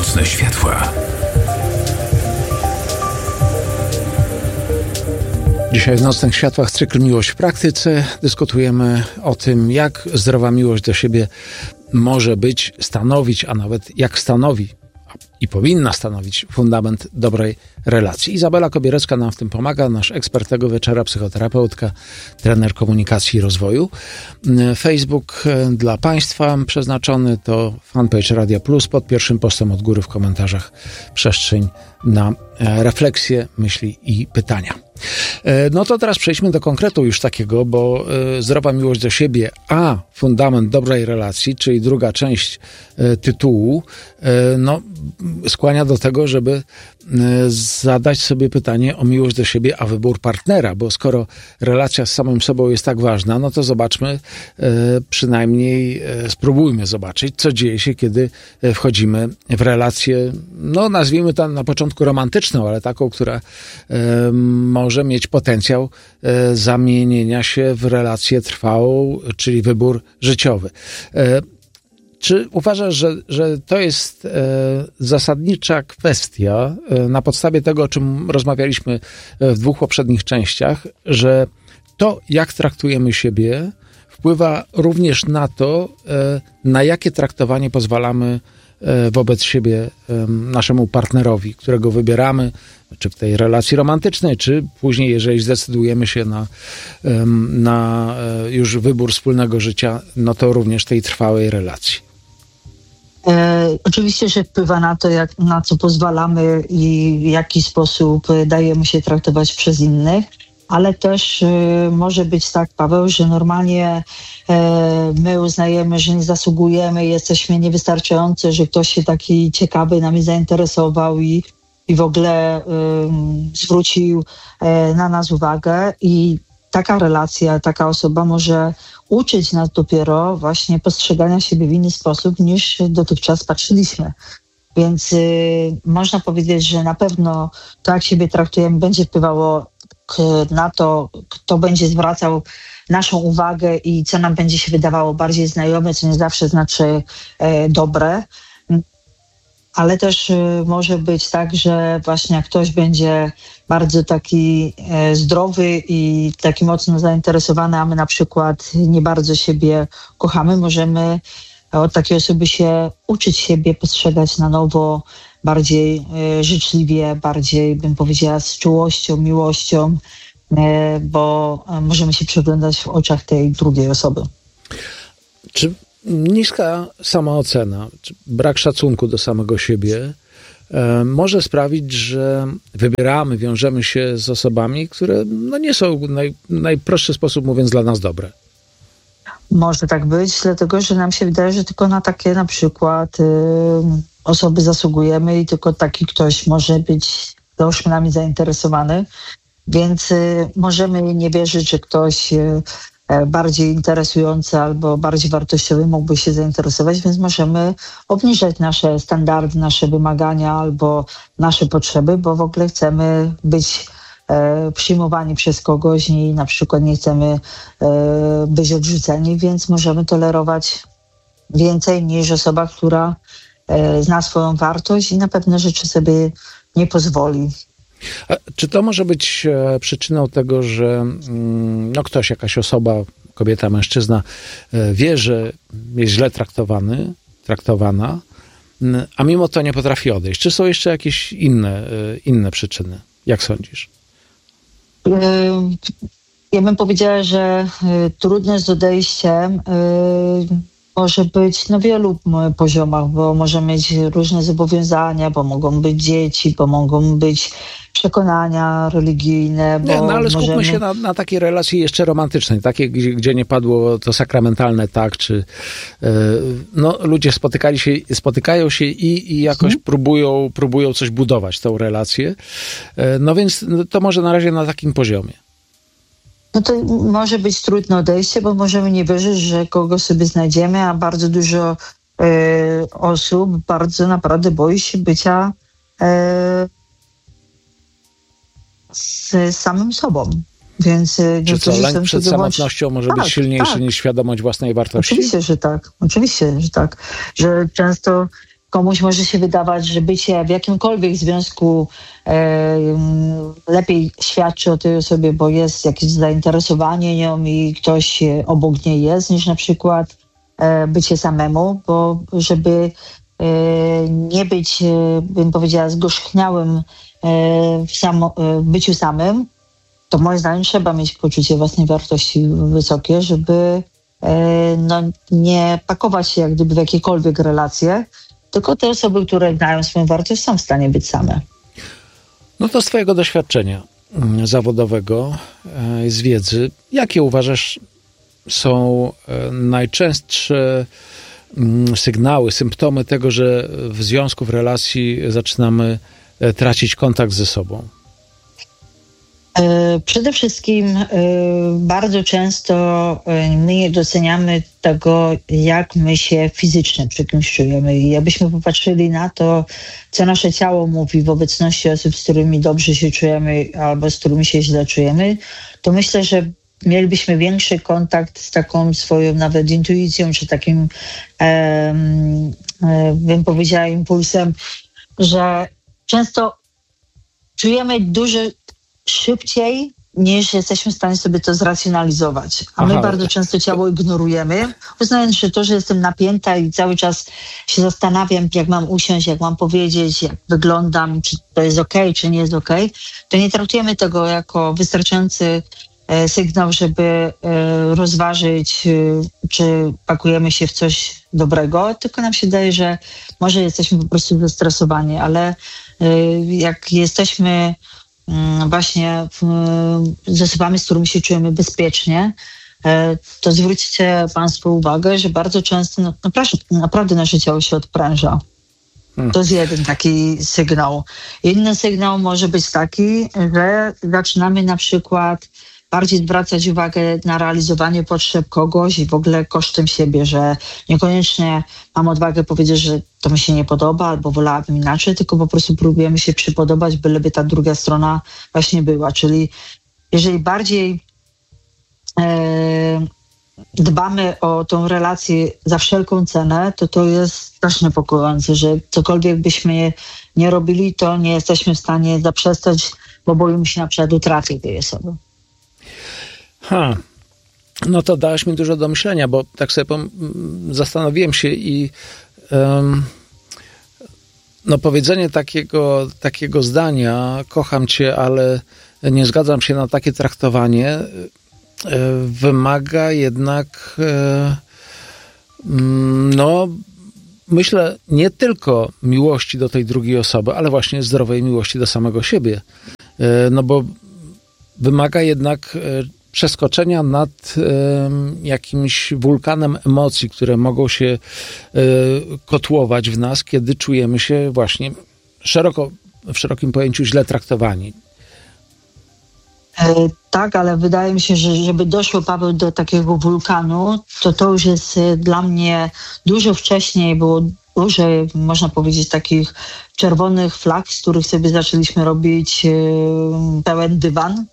Nocne światła. Dzisiaj w Nocnych Światłach cykl Miłość w praktyce. Dyskutujemy o tym, jak zdrowa miłość do siebie może być, stanowić, a nawet jak stanowi i powinna stanowić fundament dobrej relacji. Izabela Kobierecka nam w tym pomaga, nasz ekspert tego wieczora, psychoterapeutka, trener komunikacji i rozwoju. Facebook dla Państwa przeznaczony to fanpage Radia Plus. Pod pierwszym postem od góry w komentarzach przestrzeń na refleksje, myśli i pytania. No to teraz przejdźmy do konkretu już takiego, bo zdrowa miłość do siebie, a fundament dobrej relacji, czyli druga część tytułu, no, skłania do tego, żeby zadać sobie pytanie o miłość do siebie, a wybór partnera, bo skoro relacja z samym sobą jest tak ważna, no to zobaczmy, przynajmniej spróbujmy zobaczyć, co dzieje się, kiedy wchodzimy w relację, no nazwijmy to na początku romantyczną, ale taką, która może mieć potencjał zamienienia się w relację trwałą, czyli wybór życiowy. Czy uważasz, że to jest zasadnicza kwestia na podstawie tego, o czym rozmawialiśmy w dwóch poprzednich częściach, że to, jak traktujemy siebie, wpływa również na to, na jakie traktowanie pozwalamy wobec siebie naszemu partnerowi, którego wybieramy, czy w tej relacji romantycznej, czy później, jeżeli zdecydujemy się na już wybór wspólnego życia, no to również tej trwałej relacji. Oczywiście, że wpływa na to, na co pozwalamy i w jaki sposób dajemy się traktować przez innych, ale też może być tak, Paweł, że normalnie my uznajemy, że nie zasługujemy, jesteśmy niewystarczający, że ktoś się taki ciekawy nami zainteresował i w ogóle zwrócił na nas uwagę i taka relacja, taka osoba może uczyć nas dopiero właśnie postrzegania siebie w inny sposób niż dotychczas patrzyliśmy. Więc można powiedzieć, że na pewno to, jak siebie traktujemy, będzie wpływało na to, kto będzie zwracał naszą uwagę i co nam będzie się wydawało bardziej znajome, co nie zawsze znaczy dobre. Ale też może być tak, że właśnie jak ktoś będzie bardzo taki zdrowy i taki mocno zainteresowany, a my na przykład nie bardzo siebie kochamy, możemy od takiej osoby się uczyć siebie, postrzegać na nowo, bardziej życzliwie, bardziej, bym powiedziała, z czułością, miłością, bo możemy się przeglądać w oczach tej drugiej osoby. Czy niska samoocena, czy brak szacunku do samego siebie może sprawić, że wybieramy, wiążemy się z osobami, które no nie są najprostszy sposób mówiąc dla nas dobre? Może tak być, dlatego że nam się wydaje, że tylko na takie na przykład osoby zasługujemy i tylko taki ktoś może być załóżmy nami zainteresowany, więc możemy nie wierzyć, że ktoś bardziej interesujący albo bardziej wartościowy mógłby się zainteresować, więc możemy obniżać nasze standardy, nasze wymagania albo nasze potrzeby, bo w ogóle chcemy być przyjmowani przez kogoś i na przykład nie chcemy być odrzuceni, więc możemy tolerować więcej niż osoba, która zna swoją wartość i na pewne rzeczy sobie nie pozwoli. A czy to może być przyczyną tego, że no ktoś, jakaś osoba, kobieta, mężczyzna wie, że jest źle traktowana, a mimo to nie potrafi odejść? Czy są jeszcze jakieś inne przyczyny? Jak sądzisz? Ja bym powiedziała, że trudność z odejściem może być na wielu poziomach, bo może mieć różne zobowiązania, bo mogą być dzieci, bo mogą być przekonania religijne. Bo nie, no ale skupmy się na takiej relacji jeszcze romantycznej, takiej, gdzie nie padło to sakramentalne tak, czy no, ludzie spotykają się i jakoś próbują coś budować, tą relację. No więc to może na razie na takim poziomie. No to może być trudne odejście, bo możemy nie wierzyć, że kogo sobie znajdziemy, a bardzo dużo osób bardzo naprawdę boi się bycia z samym sobą. Więc czy co, lęk przed samotnością może być silniejszy niż świadomość własnej wartości? Oczywiście, że tak. Że często komuś może się wydawać, że bycie w jakimkolwiek związku lepiej świadczy o tej osobie, bo jest jakieś zainteresowanie nią i ktoś obok niej jest, niż na przykład bycie samemu, bo żeby nie być, bym powiedziała, zgorzchniałym w byciu samym, to moim zdaniem trzeba mieć poczucie własnej wartości wysokie, żeby nie pakować się jak gdyby w jakiekolwiek relacje, tylko te osoby, które znają swoją wartość, są w stanie być same. No to z twojego doświadczenia zawodowego, z wiedzy, jakie uważasz są najczęstsze sygnały, symptomy tego, że w związku, w relacji zaczynamy tracić kontakt ze sobą? Przede wszystkim bardzo często my nie doceniamy tego, jak my się fizycznie przy kimś czujemy. I jakbyśmy popatrzyli na to, co nasze ciało mówi w obecności osób, z którymi dobrze się czujemy albo z którymi się źle czujemy, to myślę, że mielibyśmy większy kontakt z taką swoją nawet intuicją, czy takim, bym powiedziała, impulsem, że często czujemy dużo szybciej, niż jesteśmy w stanie sobie to zracjonalizować. A my bardzo często ciało ignorujemy, uznając, że to, że jestem napięta i cały czas się zastanawiam, jak mam usiąść, jak mam powiedzieć, jak wyglądam, czy to jest okej, czy nie jest okej, to nie traktujemy tego jako wystarczający sygnał, żeby rozważyć, czy pakujemy się w coś dobrego, tylko nam się daje, że może jesteśmy po prostu zestresowani, ale jak jesteśmy właśnie z osobami, z którymi się czujemy bezpiecznie, to zwróćcie Państwo uwagę, że bardzo często naprawdę nasze ciało się odpręża. To jest jeden taki sygnał. Inny sygnał może być taki, że zaczynamy na przykład bardziej zwracać uwagę na realizowanie potrzeb kogoś i w ogóle kosztem siebie, że niekoniecznie mam odwagę powiedzieć, że to mi się nie podoba albo wolałabym inaczej, tylko po prostu próbujemy się przypodobać, byleby ta druga strona właśnie była. Czyli jeżeli bardziej dbamy o tą relację za wszelką cenę, to jest strasznie niepokojące, że cokolwiek byśmy nie robili, to nie jesteśmy w stanie zaprzestać, bo boimy się na przykład utraty tej osoby. No to dałaś mi dużo do myślenia, bo tak sobie zastanowiłem się i no powiedzenie takiego zdania, kocham cię, ale nie zgadzam się na takie traktowanie, wymaga jednak no myślę nie tylko miłości do tej drugiej osoby, ale właśnie zdrowej miłości do samego siebie. No bo wymaga jednak przeskoczenia nad jakimś wulkanem emocji, które mogą się kotłować w nas, kiedy czujemy się właśnie w szerokim pojęciu źle traktowani. Tak, ale wydaje mi się, że żeby doszło, Paweł, do takiego wulkanu, to już jest dla mnie dużo wcześniej, było dużo, można powiedzieć, takich czerwonych flag, z których sobie zaczęliśmy robić pełen dywan.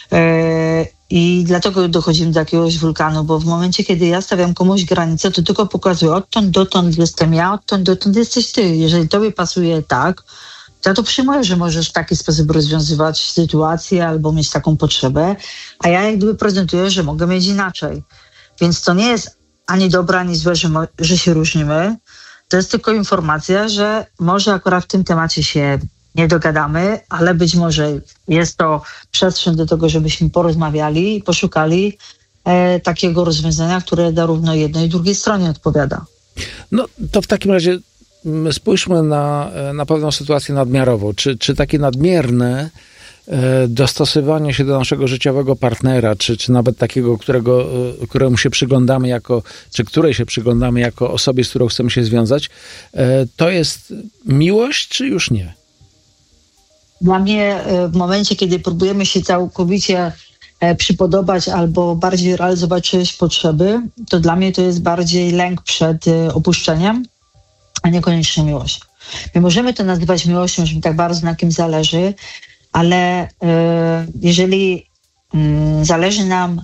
I dlatego dochodzimy do jakiegoś wulkanu, bo w momencie, kiedy ja stawiam komuś granicę, to tylko pokazuję, odtąd dotąd jestem ja, odtąd dotąd jesteś ty. Jeżeli tobie pasuje tak, to ja to przyjmuję, że możesz w taki sposób rozwiązywać sytuację albo mieć taką potrzebę, a ja jak gdyby prezentuję, że mogę mieć inaczej. Więc to nie jest ani dobre, ani złe, że się różnimy. To jest tylko informacja, że może akurat w tym temacie się nie dogadamy, ale być może jest to przestrzeń do tego, żebyśmy porozmawiali i poszukali takiego rozwiązania, które zarówno jednej i drugiej stronie odpowiada. No to w takim razie spójrzmy na pewną sytuację nadmiarową. Czy takie nadmierne dostosowanie się do naszego życiowego partnera, czy nawet takiego, któremu się przyglądamy której się przyglądamy jako osobie, z którą chcemy się związać, to jest miłość, czy już nie? Dla mnie w momencie, kiedy próbujemy się całkowicie przypodobać albo bardziej realizować czyjeś potrzeby, to dla mnie to jest bardziej lęk przed opuszczeniem, a niekoniecznie miłość. My możemy to nazywać miłością, że mi tak bardzo na kim zależy, ale jeżeli zależy nam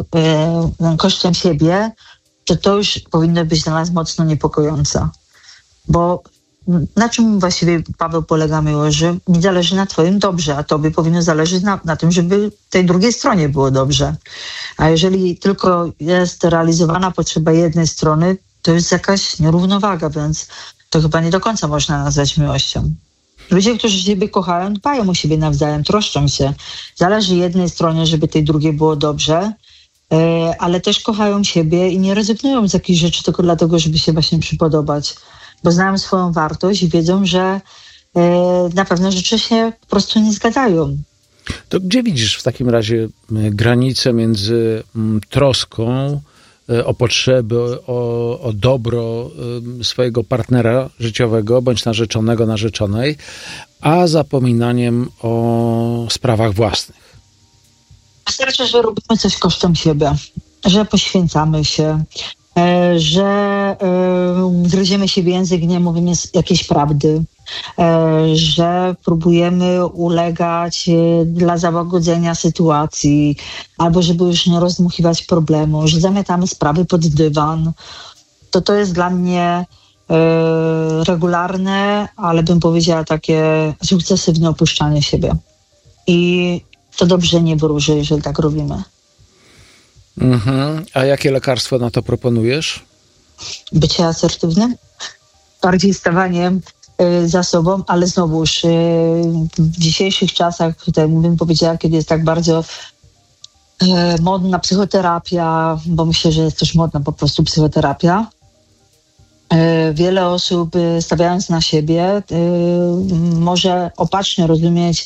kosztem siebie, to już powinno być dla nas mocno niepokojące. Bo na czym właściwie, Paweł, polega miłość? Że mi zależy na twoim dobrze, a tobie powinno zależeć na tym, żeby tej drugiej stronie było dobrze. A jeżeli tylko jest realizowana potrzeba jednej strony, to jest jakaś nierównowaga, więc to chyba nie do końca można nazwać miłością. Ludzie, którzy siebie kochają, dbają o siebie nawzajem, troszczą się. Zależy jednej stronie, żeby tej drugiej było dobrze, ale też kochają siebie i nie rezygnują z jakichś rzeczy tylko dlatego, żeby się właśnie przypodobać. Bo znają swoją wartość i wiedzą, że na pewne rzeczy się po prostu nie zgadzają. To gdzie widzisz w takim razie granicę między troską o potrzeby, o dobro swojego partnera życiowego, bądź narzeczonego, narzeczonej, a zapominaniem o sprawach własnych? Wystarczy, że robimy coś kosztem siebie, że poświęcamy się, że gryziemy się w język, nie mówimy jakiejś prawdy, że próbujemy ulegać dla załagodzenia sytuacji, albo żeby już nie rozdmuchiwać problemu, że zamiatamy sprawy pod dywan. To jest dla mnie regularne, ale bym powiedziała takie sukcesywne opuszczanie siebie. I to dobrze nie wróży, jeżeli tak robimy. A jakie lekarstwo na to proponujesz? Bycie asertywnym, bardziej stawanie za sobą, ale znowuż w dzisiejszych czasach, tutaj bym powiedziała, kiedy jest tak bardzo modna psychoterapia, bo myślę, że jest też modna po prostu psychoterapia. Wiele osób, stawiając na siebie, może opacznie rozumieć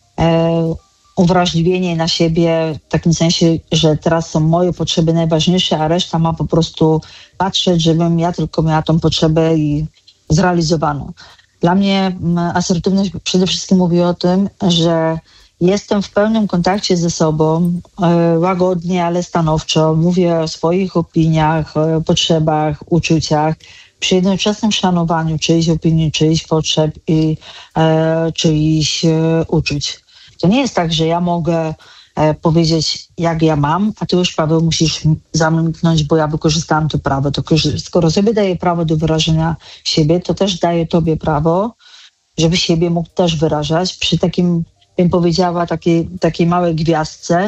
uwrażliwienie na siebie w takim sensie, że teraz są moje potrzeby najważniejsze, a reszta ma po prostu patrzeć, żebym ja tylko miała tą potrzebę i zrealizowaną. Dla mnie asertywność przede wszystkim mówi o tym, że jestem w pełnym kontakcie ze sobą, łagodnie, ale stanowczo. Mówię o swoich opiniach, o potrzebach, uczuciach, przy jednoczesnym szanowaniu czyichś opinii, czyichś potrzeb i czyichś uczuć. To nie jest tak, że ja mogę powiedzieć, jak ja mam, a ty już, Paweł, musisz zamknąć, bo ja wykorzystałam to prawo. To skoro sobie daję prawo do wyrażenia siebie, to też daję tobie prawo, żeby siebie mógł też wyrażać przy takim, bym powiedziała, takiej małej gwiazdce,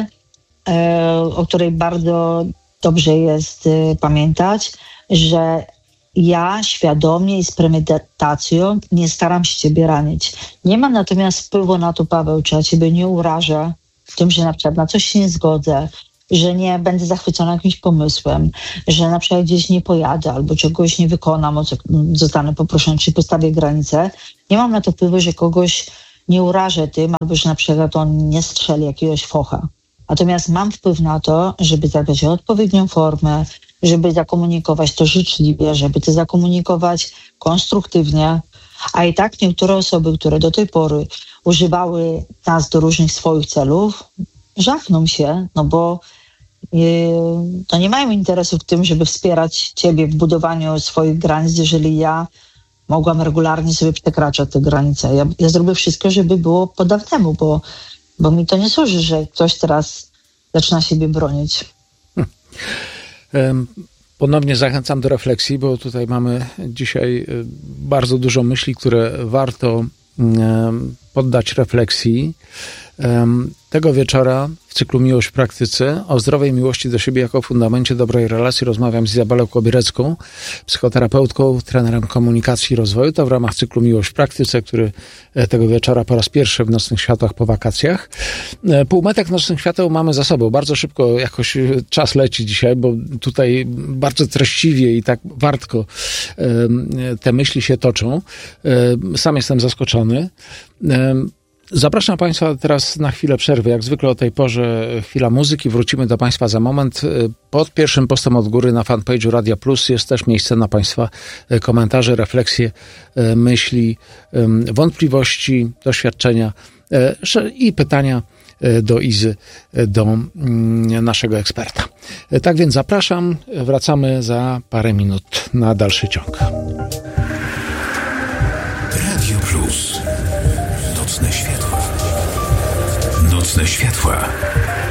o której bardzo dobrze jest pamiętać, że ja świadomie i z premedytacją nie staram się ciebie ranić. Nie mam natomiast wpływu na to, Paweł, czy ja ciebie nie urażę w tym, że na przykład na coś się nie zgodzę, że nie będę zachwycona jakimś pomysłem, że na przykład gdzieś nie pojadę albo czegoś nie wykonam, o co zostanę poproszony, czy postawię granicę. Nie mam na to wpływu, że kogoś nie urażę tym, albo że na przykład on nie strzeli jakiegoś focha. Natomiast mam wpływ na to, żeby zadać odpowiednią formę, żeby zakomunikować to życzliwie, żeby to zakomunikować konstruktywnie, a i tak niektóre osoby, które do tej pory używały nas do różnych swoich celów, żachną się, no bo to nie mają interesu w tym, żeby wspierać ciebie w budowaniu swoich granic, jeżeli ja mogłam regularnie sobie przekraczać te granice. Ja zrobię wszystko, żeby było po dawnemu, bo mi to nie służy, że ktoś teraz zaczyna siebie bronić. Ponownie zachęcam do refleksji, bo tutaj mamy dzisiaj bardzo dużo myśli, które warto poddać refleksji. Tego wieczora w cyklu Miłość w praktyce o zdrowej miłości do siebie jako fundamencie dobrej relacji rozmawiam z Izabelą Kobierecką, psychoterapeutką, trenerem komunikacji i rozwoju. To w ramach cyklu Miłość w praktyce, który tego wieczora po raz pierwszy w Nocnych Światłach po wakacjach. Półmetek Nocnych Świateł mamy za sobą. Bardzo szybko jakoś czas leci dzisiaj, bo tutaj bardzo treściwie i tak wartko te myśli się toczą. Sam jestem zaskoczony. Zapraszam Państwa teraz na chwilę przerwy. Jak zwykle o tej porze chwila muzyki. Wrócimy do Państwa za moment. Pod pierwszym postem od góry na fanpage'u Radia Plus jest też miejsce na Państwa komentarze, refleksje, myśli, wątpliwości, doświadczenia i pytania do Izy, do naszego eksperta. Tak więc zapraszam. Wracamy za parę minut na dalszy ciąg. Radio Plus. Nocne światła. Nocne światła.